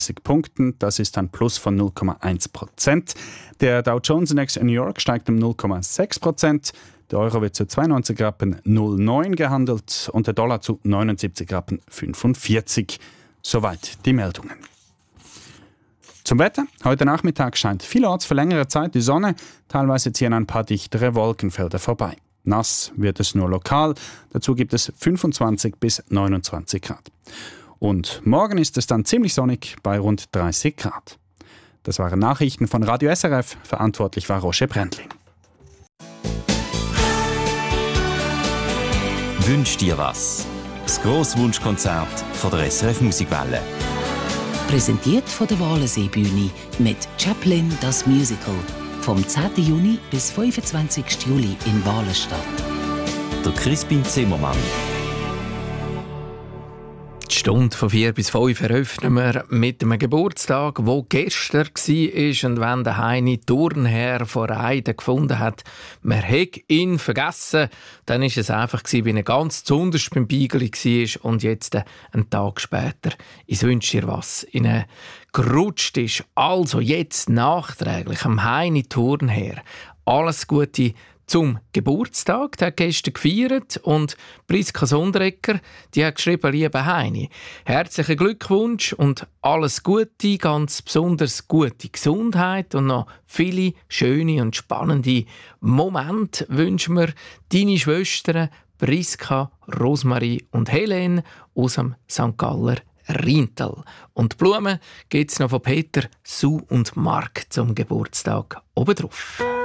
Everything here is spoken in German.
Punkten. Das ist ein Plus von 0,1%. Der Dow Jones Index in New York steigt um 0,6%. Der Euro wird zu 92,09 gehandelt und der Dollar zu 79,45. Soweit die Meldungen. Zum Wetter. Heute Nachmittag scheint vielerorts für längere Zeit die Sonne. Teilweise ziehen ein paar dichtere Wolkenfelder vorbei. Nass wird es nur lokal. Dazu gibt es 25 bis 29 Grad. Und morgen ist es dann ziemlich sonnig bei rund 30 Grad. Das waren Nachrichten von Radio SRF. Verantwortlich war Roger Brändlin. Wünsch dir was? Das grosse Wunschkonzert von der SRF Musikwelle. Präsentiert von der Walensee-Bühne mit Chaplin das Musical. Vom 10. Juni bis 25. Juli in Walenstadt. Der Crispin Zimmermann. Die Stunde von 4 bis 5 eröffnen wir mit einem Geburtstag, der gestern war. Und wenn der Heini Turnherr vor Eiden gefunden hat, man hätte ihn vergessen, dann war es einfach, weil er ganz zuunterst beim Beigeli war und jetzt, einen Tag später, «Ich wünsche dir was» in gerutscht ist. Also jetzt nachträglich am Heini Turnherr alles Gute zum Geburtstag. Der hat gestern gefeiert und Priska Sonderegger, die hat geschrieben: «Lieber Heini, herzlichen Glückwunsch und alles Gute, ganz besonders gute Gesundheit und noch viele schöne und spannende Momente wünschen wir deine Schwestern Priska, Rosmarie und Helene aus dem St. Galler Rintal. Und Blumen gibt es noch von Peter, Sue und Mark zum Geburtstag obendrauf.»